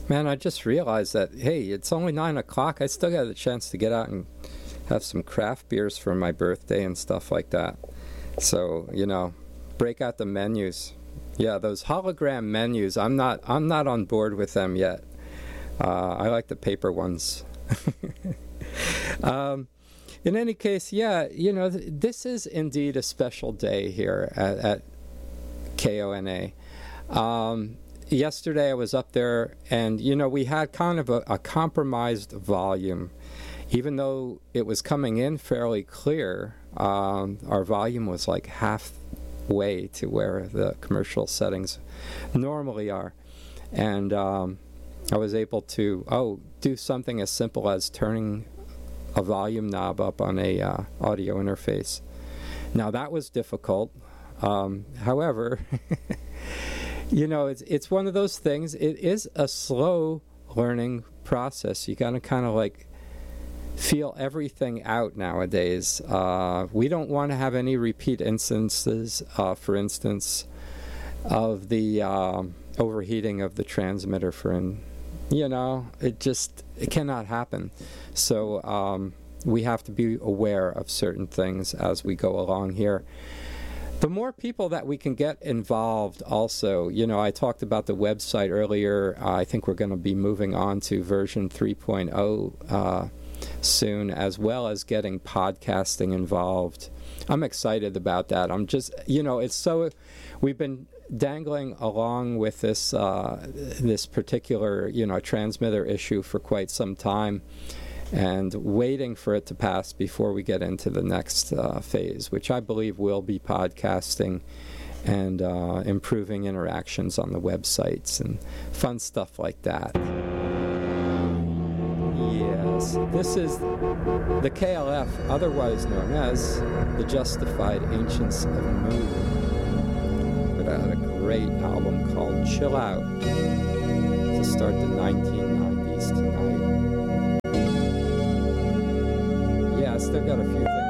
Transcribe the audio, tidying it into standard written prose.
Man, I just realized that, hey, it's only 9 o'clock. I still got a chance to get out and have some craft beers for my birthday and stuff like that. So, break out the menus. Yeah, those hologram menus, I'm not on board with them yet. I like the paper ones. In any case, yeah, this is indeed a special day here at KONA. Yesterday I was up there, and we had kind of a compromised volume. Even though it was coming in fairly clear, our volume was like halfway to where the commercial settings normally are. And I was able to do something as simple as turning a volume knob up on a audio interface. Now that was difficult. However, it's one of those things. It is a slow learning process. You gotta kind of like feel everything out nowadays. We don't want to have any repeat instances, for instance, of the overheating of the transmitter. It cannot happen. So we have to be aware of certain things as we go along here. The more people that we can get involved also, I talked about the website earlier. I think we're going to be moving on to version 3.0 soon, as well as getting podcasting involved. I'm excited about that. I'm just, we've been dangling along with this this particular, transmitter issue for quite some time, and waiting for it to pass before we get into the next phase, which I believe will be podcasting and improving interactions on the websites and fun stuff like that. Yes, this is the KLF, otherwise known as the Justified Ancients of Moon. Put out a great album called Chill Out to start the 1990s tonight. Yeah, I still got a few things